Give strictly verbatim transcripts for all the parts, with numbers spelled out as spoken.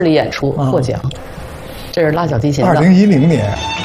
里演出获奖，这是拉小提琴的。 二零一零年。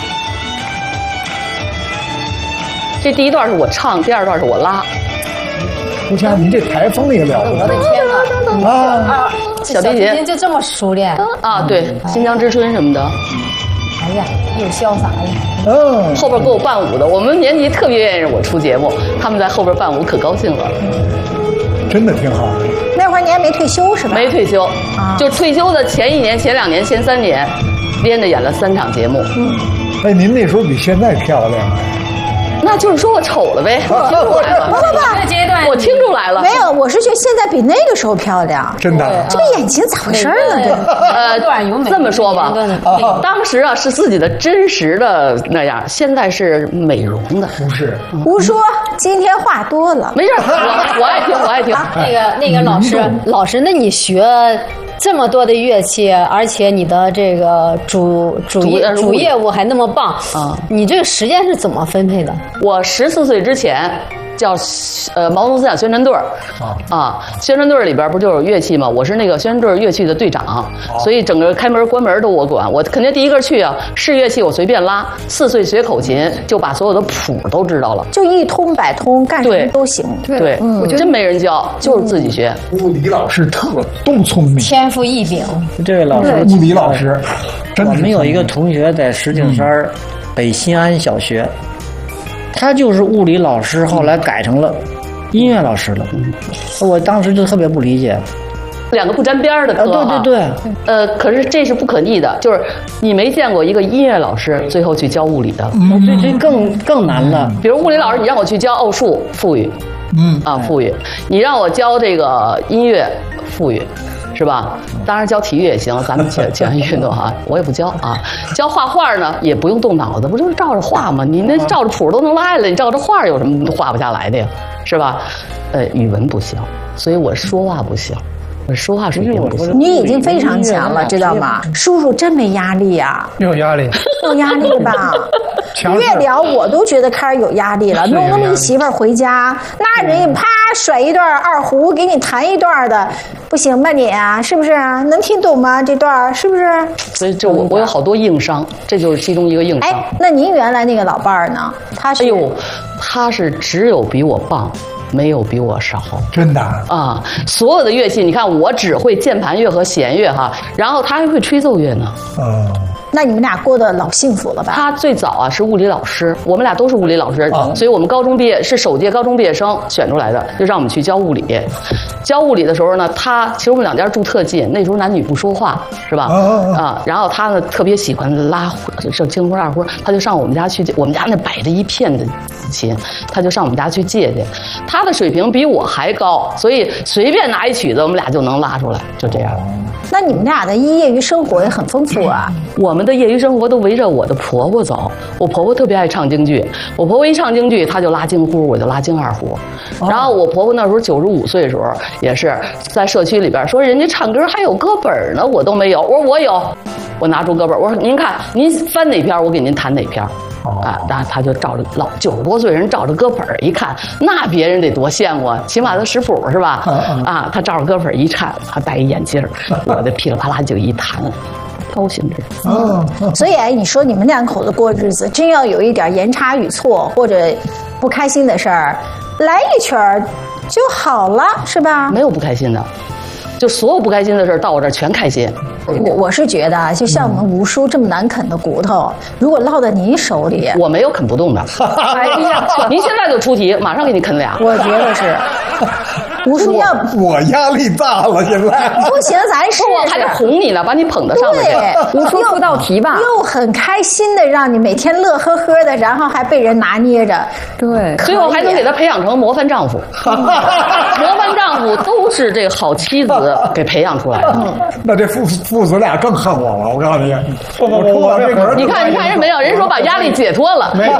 这第一段是我唱，第二段是我拉。 胡佳，您这台风也了不得！ 我的天哪！啊， 小提琴就这么熟练啊？对，新疆之春什么的。 哎呀，又潇洒了。 嗯， 后边给我伴舞的，我们年级特别愿意让我出节目，他们在后边伴舞可高兴了。 真的挺好的。 那会儿你还没退休是吧？ 没退休，啊、就退休的前一年、前两年、前三年，连着演了三场节目。 嗯，哎，您那时候比现在漂亮啊。 那就是说我丑了呗，我听出来了。 不不不， 这个阶段我听出来了。 没有，我是觉得现在比那个时候漂亮。 真的？ 这个眼睛咋回事呢？这呃，这么说吧，当时啊是自己的真实的那样，现在是美容的。 不是， 胡说，今天话多了。 没事，我我爱听，我爱听。 那个那个老师，老师，那你学这么多的乐器，而且你的这个主主业主业务还那么棒啊，你这个时间是怎么分配的？ 我十四岁之前叫呃毛泽东思想宣传队儿啊，宣传队里边不就有乐器吗？我是那个宣传队乐器的队长，所以整个开门关门都我管。我肯定第一个去啊，试乐器我随便拉。四岁学口琴，就把所有的谱都知道了， 就一通百通，干什么都行。 对，我真没人教，就是自己学。 物理老师特都聪明， 天赋异禀。 这位老师， 物理老师， 我们有一个同学在石景山北新安小学。他就是物理老师，后来改成了音乐老师了。我当时就特别不理解， 两个不沾边的课、 啊。对对对。 呃，可是这是不可逆的，就是你没见过一个音乐老师最后去教物理的， 嗯、这这更更难了。 比如物理老师，你让我去教奥数、富语，嗯啊富语，你让我教这个音乐、富语。是吧？当然教体育也行，咱们讲讲运动哈，我也不教啊。教画画呢，也不用动脑子，不就是照着画吗？你那照着谱都能拉下来，你照着画有什么画不下来的呀？是吧？呃，语文不行，所以我说话不行，我说话水平不行。 你已经非常强了，知道吗？叔叔真没压力呀、啊， 没有压力， 有压力吧？越聊我都觉得开始有压力了。弄那么一媳妇儿回家，那人家啪甩一段二胡给你弹一段的，不行吧你啊？是不是？能听懂吗？这段是不是？ 所以这我我有好多硬伤，这就是其中一个硬伤。 哎，那您原来那个老伴儿呢？他是？ 哎呦，他是只有比我棒。没有比我少， 真的啊！所有的乐器，你看我只会键盘乐和弦乐哈，然后他还会吹奏乐呢。 哦， 那你们俩过得老幸福了吧？ 他最早啊是物理老师，我们俩都是物理老师，哦、所以我们高中毕业是首届高中毕业生选出来的，就让我们去教物理。教物理的时候呢，他其实我们两家住特近，那时候男女不说话，是吧？ 哦、 啊，然后他呢特别喜欢拉这京胡二胡，他就上我们家去，我们家那摆着一片的琴，他就上我们家去借去。他的水平比我还高，所以随便拿一曲子，我们俩就能拉出来，就这样。 那你们俩的业余生活也很丰富啊。 我们的业余生活都围着我的婆婆走。我婆婆特别爱唱京剧，我婆婆一唱京剧，她就拉京胡，我就拉京二胡。哦、然后我婆婆那时候九十五岁的时候，也是在社区里边说人家唱歌还有歌本呢，我都没有。我说我有，我拿出歌本，我说您看您翻哪篇，我给您弹哪篇。啊，然后他就照着老九十多岁人照着歌本一看，那别人得多羡慕啊！起码他识谱是吧？啊，他照着歌本一看，他戴一眼镜儿，我的噼里啪啦就一弹，高兴着。 嗯，所以哎，你说你们两口子过日子，真要有一点言差语错或者不开心的事儿，来一圈儿就好了，是吧？ 没有不开心的。就所有不开心的事到我这儿全开心。 我我是觉得，就像我们吴叔这么难啃的骨头，如果落在您手里， 我没有啃不动的。哎呀，您现在就出题，马上给你啃俩。 我觉得是。吴叔要我压力大了，现在不行，咱试试。 我还得哄你呢，把你捧到上面去。 吴叔出道题吧，又很开心的让你每天乐呵呵的，然后还被人拿捏着， 对， 最后还能给他培养成模范丈夫。模范丈夫都是这个好妻子给培养出来的。嗯、 那这父父子俩更恨我了，我告诉你，我我出了这门， 你看你看人没有，人说把压力解脱了， 没有，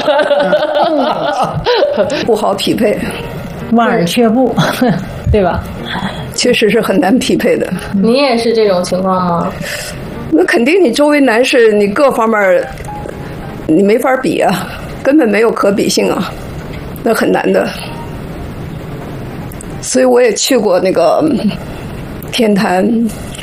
不好匹配。 望而却步，对吧？ 确实是很难匹配的。 你也是这种情况吗？ 那肯定，你周围男士，你各方面你没法比啊，根本没有可比性啊，那很难的。所以我也去过那个天坛，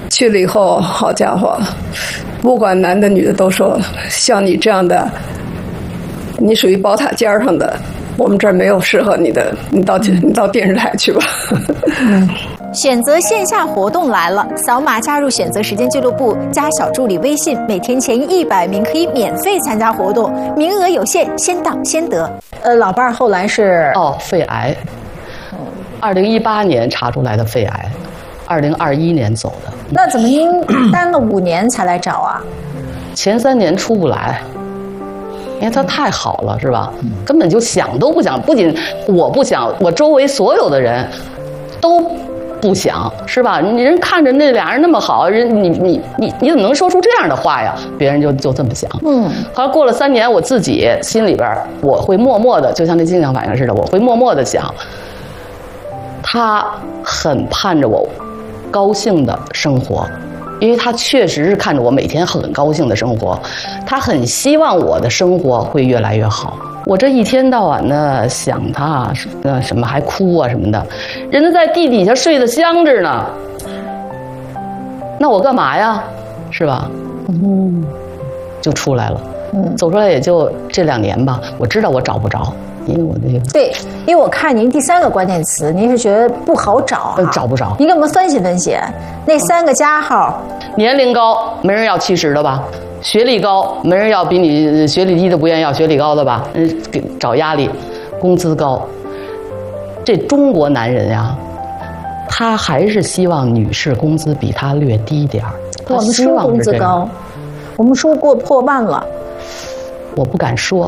去了以后，好家伙，不管男的女的都说，像你这样的，你属于宝塔尖上的，我们这儿没有适合你的，你到你到电视台去吧。 选择线下活动来了，扫码加入选择时间俱乐部，加小助理微信，每天前一百名可以免费参加活动，名额有限，先到先得。呃，老伴儿后来是哦，肺癌，二零一八年查出来的肺癌，二零二一年走的。 那怎么您耽了五年才来找啊？ 前三年出不来。因为他太好了，是吧？根本就想都不想，不仅我不想，我周围所有的人都不想，是吧？你人看着那俩人那么好，人你你你你怎么能说出这样的话呀？别人就就这么想。嗯。后来过了三年，我自己心里边我会默默的，就像那镜像反应似的，我会默默的想，他很盼着我高兴的生活。因为他确实是看着我每天很高兴的生活，他很希望我的生活会越来越好。我这一天到晚的想他，呃，什么还哭啊什么的，人家在地底下睡得香着呢，那我干嘛呀？是吧？嗯，就出来了。嗯，走出来也就这两年吧。我知道我找不着。因为我那个对，因为我看您第三个关键词，您是觉得不好找、啊， 找不着。 您给我们分析分析，那三个加号， 年龄高，没人要七十的吧？学历高，没人要比你学历低的不愿意要学历高的吧？嗯，给找压力，工资高。这中国男人呀，他还是希望女士工资比他略低点儿。 我们说工资高，我们说过破万了， 我不敢说。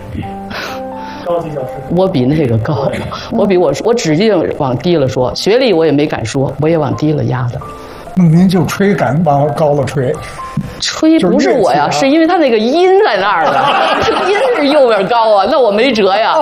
我比那个高，我比我我指定往低了说，学历我也没敢说，我也往低了压的。 那您就吹敢往高了吹， 吹不是我呀，是因为他那个音在那儿呢，他音是右边高啊，那我没辙呀。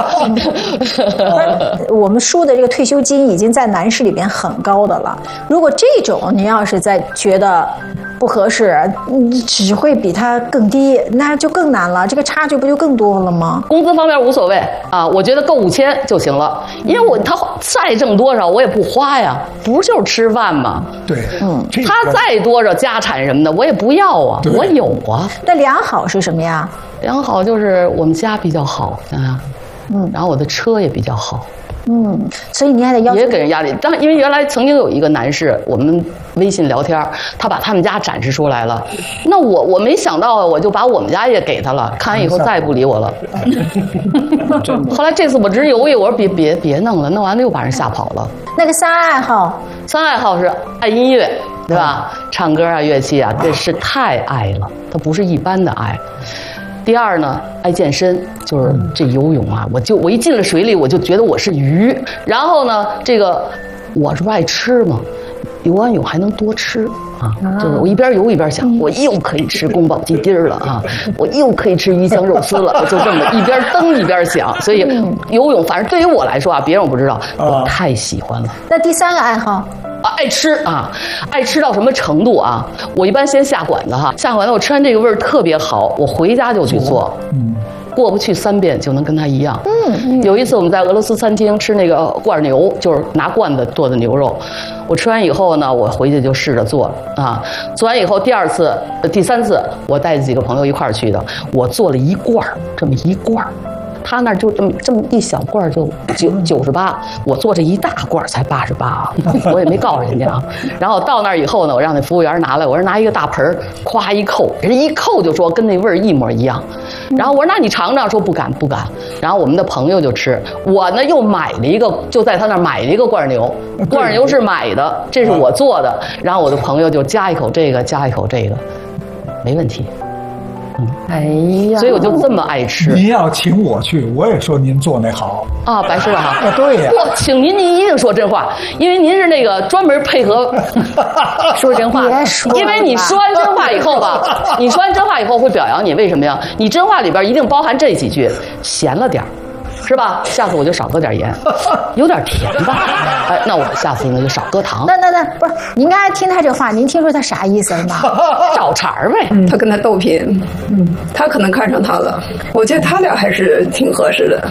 我们输的这个退休金已经在男士里边很高的了，如果这种您要是再觉得不合适，你只会比他更低，那就更难了，这个差距不就更多了吗？ 工资方面无所谓啊，我觉得够五千就行了，因为我他再挣多少我也不花呀，不是就是吃饭吗？ 对，嗯， 他再多少家产什么的我也不要啊，我有啊。 那良好是什么呀？ 良好就是我们家比较好啊，嗯，然后我的车也比较好。 嗯，所以你还得要求也给人压力。但因为原来曾经有一个男士，我们微信聊天，他把他们家展示出来了，那我我没想到，我就把我们家也给他了，看完以后再也不理我了。后来这次我直犹豫，我说别别别弄了，弄完了又把人吓跑了。 那个三爱好， 三爱好是爱音乐，对吧？唱歌啊，乐器啊，这是太爱了，它不是一般的爱。第二呢，爱健身，就是这游泳啊，我就我一进了水里，我就觉得我是鱼。然后呢，这个我是不爱吃嘛，游完泳还能多吃啊，就是我一边游一边想，我又可以吃宫保鸡丁了啊，我又可以吃鱼香肉丝了，就这么一边蹬一边想。所以游泳，反正对于我来说啊，别人我不知道，我太喜欢了。 那第三个爱好？ 啊，爱吃啊，爱吃到什么程度啊？我一般先下馆子哈，下馆子我吃完这个味儿特别好，我回家就去做，嗯，过不去三遍就能跟他一样。嗯，有一次我们在俄罗斯餐厅吃那个罐牛，就是拿罐子剁的牛肉，我吃完以后呢，我回去就试着做啊，做完以后第二次、第三次我带几个朋友一块儿去的，我做了一罐儿，这么一罐儿。他那就这么这么一小罐就九九十八，我做这一大罐才八十八啊，我也没告诉人家啊。然后到那儿以后呢，我让那服务员拿来，我说拿一个大盆儿，咵一扣，人一扣就说跟那味儿一模一样。然后我说那你尝尝，说不敢不敢。然后我们的朋友就吃，我呢又买了一个，就在他那儿买了一个罐牛，罐牛是买的，这是我做的。然后我的朋友就夹一口这个，夹一口这个，没问题。嗯，哎呀，所以我就这么爱吃。 您要请我去，我也说您做那好啊，白师哈。 啊，对呀。 我请您，您一定说真话，因为您是那个专门配合说真话。 别说， 因为你说完真话以后吧，你说完真话以后会表扬你，为什么呀？你真话里边一定包含这几句，咸了点儿。是吧？下次我就少搁点盐，有点甜吧？哎，那我下次呢就少搁糖。 那那那不是，您刚才听他这话，您听出他啥意思了吗？ 找茬儿呗。 他跟他斗贫，嗯，他可能看上他了。我觉得他俩还是挺合适的。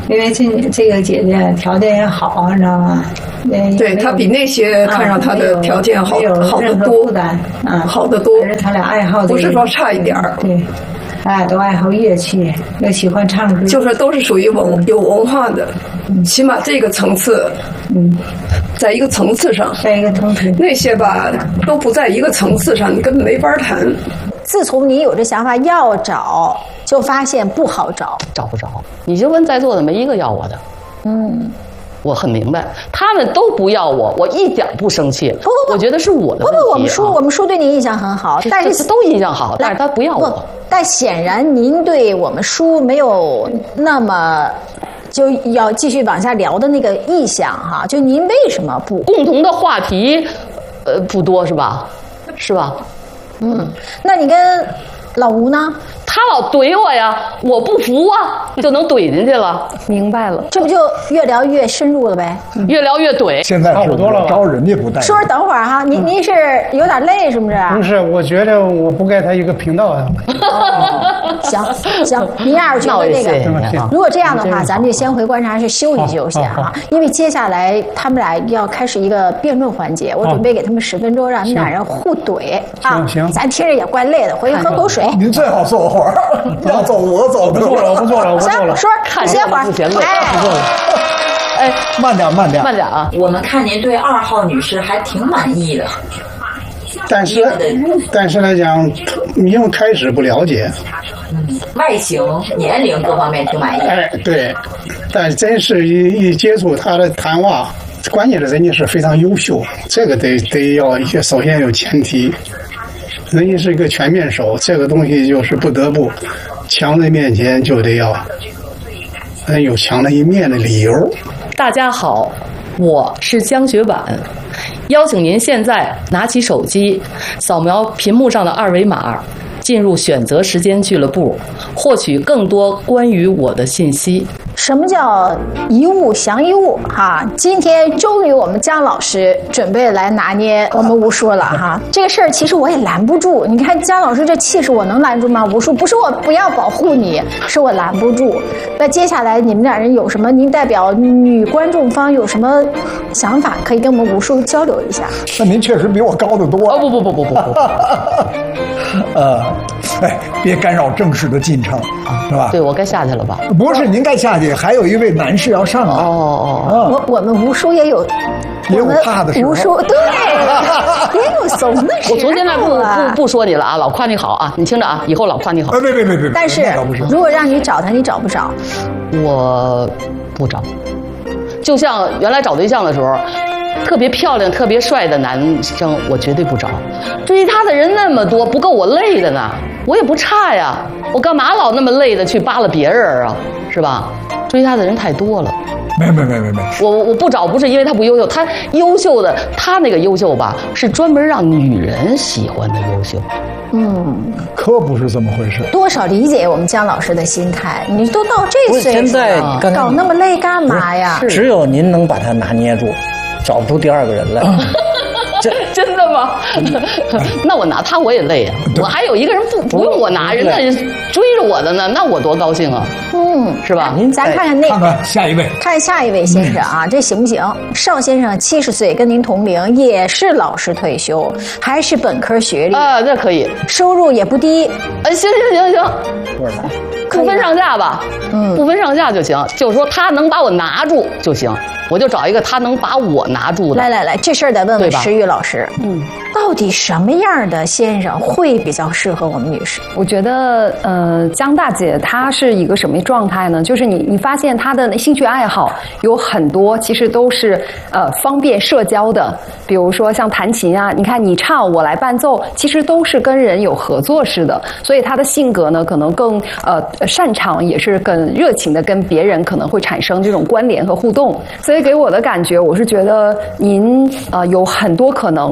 因为这这个姐姐条件也好，你知道吗？ 对，她比那些看上她的条件好好得多， 嗯， 好得多。 而且他俩爱好不是说差一点儿， 对。哎，都爱好乐器，又喜欢唱歌， 就是都是属于文有文化的，嗯、起码这个层次，嗯，在一个层次上， 在一个层次， 那些吧都不在一个层次上，你根本没法谈。 自从你有这想法要找，就发现不好找， 找不着。你就问在座的，没一个要我的，嗯。我很明白，他们都不要我，我一点不生气。 不不不， 我觉得是我的问题、啊。 不不，我们叔我们叔对你印象很好，但是都印象好，但是他不要我。 但显然您对我们叔没有那么就要继续往下聊的那个意向哈。就您为什么不？ 共同的话题，呃，不多是吧？是吧？ 嗯，那你跟老吴呢？ 他老怼我呀，我不服啊，就能怼进去了。 明白了， 这不就越聊越深入了呗？ 嗯、越聊越怼。 现在是我招人家不带。 说说等会儿哈，您您是有点累是不是？ 不是，我觉得我不该他一个频道呀。 哦、行行，您要是觉得这个，如果这样的话，咱就先回观察室休息休息哈，因为接下来他们俩要开始一个辩论环节，我准备给他们十分钟，让他们俩人互怼啊。 行， 咱听着也怪累的，回去喝口水。 您最好坐会儿。要走我走， 不做了，我不做了，我不做了。 说歇会儿， 哎， 哎，慢点，慢点， 慢点啊！ 我们看您对二号女士还挺满意的， 但是但是来讲，因为开始不了解， 嗯，外形、年龄各方面挺满意。 哎，对，但真是一一接触她的谈话，关键是人家是非常优秀，这个得得要一些，首先有前提。人家是一个全面手，这个东西就是不得不强人面前就得要嗯有强的一面的理由。 大家好，我是江雪婉，邀请您现在拿起手机，扫描屏幕上的二维码，进入选择时间俱乐部，获取更多关于我的信息。 什么叫一物降一物哈？今天终于我们姜老师准备来拿捏我们吴叔了哈。这个事儿其实我也拦不住，你看姜老师这气势，我能拦住吗？吴叔不是我不要保护你，是我拦不住。那接下来你们两人有什么？您代表女观众方有什么想法，可以跟我们吴叔交流一下。 那您确实比我高得多。 哦不不不不不不。 呃，哎，别干扰正式的进程，是吧？ 对，我该下去了吧？ 不是，您该下去，还有一位男士要上来。 哦哦，我我们吴叔也有， 也有怕的时候。 吴叔对，也有怂的时候。 我从现在不不不说你了啊，老夸你好啊，你听着啊，以后老夸你好。 别别别别别！ 但是如果让你找他，你找不找？ 我不找。就像原来找对象的时候。特别漂亮、特别帅的男生，我绝对不找。追他的人那么多，不够我累的呢。我也不差呀，我干嘛老那么累的去扒拉别人啊？是吧？追他的人太多了。 没没没没没。 我我不找，不是因为他不优秀，他优秀的，他那个优秀吧，是专门让女人喜欢的优秀。 嗯， 可不是这么回事。 多少理解我们姜老师的心态，你都到这岁数了，搞那么累干嘛呀？ 只有您能把他拿捏住。找不出第二个人来， 真真的吗？那我拿他我也累啊！我还有一个人不不用我拿，人家追着我的呢，那我多高兴啊！嗯，是吧？ 您咱看看那看看下一位， 看下一位先生啊，这行不行？邵先生七十岁，跟您同龄，也是老师退休，还是本科学历啊，这可以， 收入也不低。 哎，行行行行，不分上下吧，嗯，不分上下就行，就是说他能把我拿住就行。我就找一个他能把我拿住的。 来来来，这事儿得问问石玉老师。嗯，到底什么样的先生会比较适合我们女士？ 我觉得，呃，江大姐她是一个什么状态呢？就是你你发现她的兴趣爱好有很多，其实都是呃方便社交的。比如说像弹琴啊，你看你唱我来伴奏，其实都是跟人有合作式的。所以她的性格呢，可能更呃擅长，也是更热情的跟别人可能会产生这种关联和互动。所以给我的感觉，我是觉得您呃有很多可能，因为我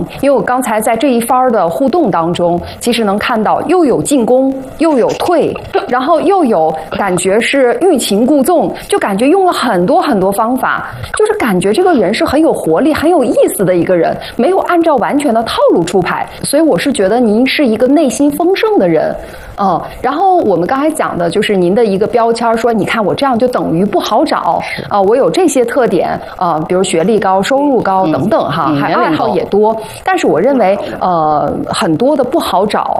刚才在这一番的互动当中，其实能看到又有进攻，又有退，然后又有感觉是欲擒故纵，就感觉用了很多很多方法，就是感觉这个人是很有活力、很有意思的一个人，没有按照完全的套路出牌。所以我是觉得您是一个内心丰盛的人。嗯，然后我们刚才讲的就是您的一个标签，说你看我这样就等于不好找啊、呃，我有这些特点啊、呃，比如学历高、收入高等等哈， 嗯、 还爱好也多。但是我认为呃，很多的不好找